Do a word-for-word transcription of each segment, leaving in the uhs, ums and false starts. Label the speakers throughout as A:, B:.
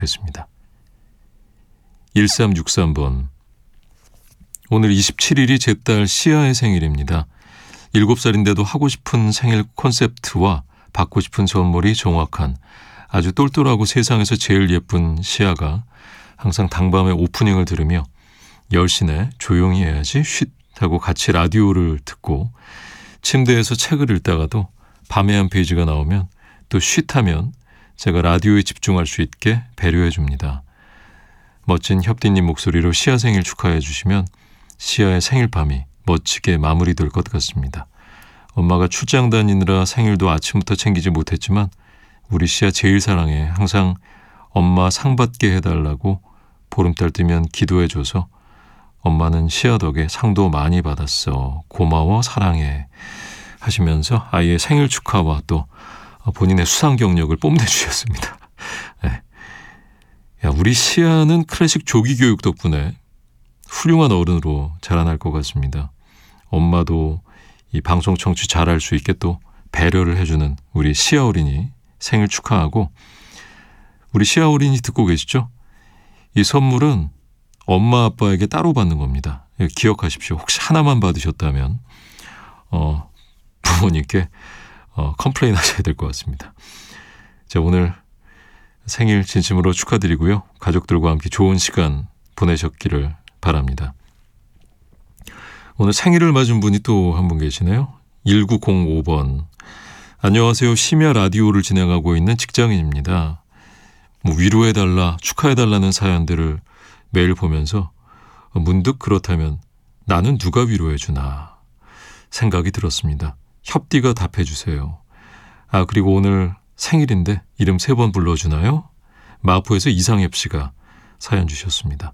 A: 했습니다. 일삼육삼 번. 오늘 이십칠 일이 제 딸 시아의 생일입니다. 일곱 살인데도 하고 싶은 생일 콘셉트와 받고 싶은 선물이 정확한 아주 똘똘하고 세상에서 제일 예쁜 시아가 항상 당밤에 오프닝을 들으며 열 시내 조용히 해야지 쉿 하고 같이 라디오를 듣고 침대에서 책을 읽다가도 밤에 한 페이지가 나오면 또 쉿 하면 제가 라디오에 집중할 수 있게 배려해 줍니다. 멋진 협디님 목소리로 시아 생일 축하해 주시면 시아의 생일밤이 멋지게 마무리될 것 같습니다. 엄마가 출장 다니느라 생일도 아침부터 챙기지 못했지만 우리 시아 제일 사랑해. 항상 엄마 상 받게 해달라고 보름달 뜨면 기도해줘서 엄마는 시아 덕에 상도 많이 받았어. 고마워 사랑해 하시면서 아이의 생일 축하와 또 본인의 수상 경력을 뽐내주셨습니다. 네. 야, 우리 시아는 클래식 조기 교육 덕분에 훌륭한 어른으로 자라날 것 같습니다. 엄마도 이 방송 청취 잘할 수 있게 또 배려를 해주는 우리 시아 어린이 생일 축하하고, 우리 시아 어린이 듣고 계시죠? 이 선물은 엄마 아빠에게 따로 받는 겁니다. 기억하십시오. 혹시 하나만 받으셨다면 어, 부모님께 어, 컴플레인 하셔야 될 것 같습니다. 자, 오늘 생일 진심으로 축하드리고요. 가족들과 함께 좋은 시간 보내셨기를 바랍니다. 오늘 생일을 맞은 분이 또 한 분 계시네요. 일구공오 번. 안녕하세요. 심야 라디오를 진행하고 있는 직장인입니다. 뭐 위로해달라, 축하해달라는 사연들을 매일 보면서 문득 그렇다면 나는 누가 위로해주나 생각이 들었습니다. 협디가 답해주세요. 아, 그리고 오늘 생일인데 이름 세 번 불러주나요? 마포에서 이상엽 씨가 사연 주셨습니다.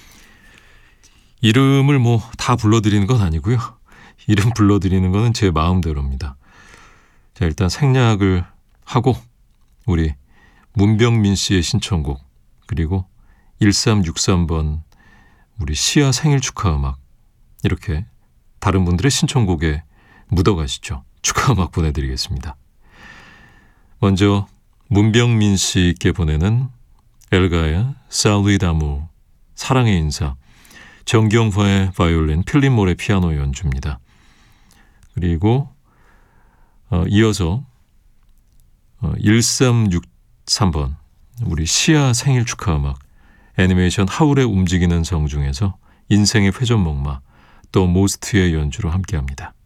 A: 이름을 뭐 다 불러드리는 건 아니고요. 이름 불러드리는 거는 제 마음대로입니다. 자, 일단 생략을 하고 우리 문병민 씨의 신청곡, 그리고 일삼육삼 번 우리 시아 생일 축하 음악, 이렇게 다른 분들의 신청곡에 묻어가시죠. 축하 음악 보내드리겠습니다. 먼저 문병민 씨께 보내는 엘가의 살루이다무 사랑의 인사, 정경화의 바이올린, 필립몰의 피아노 연주입니다. 그리고 어, 이어서 어, 일삼육삼 번 우리 시아 생일 축하 음악, 애니메이션 하울의 움직이는 성 중에서 인생의 회전목마 또 모스트의 연주로 함께합니다.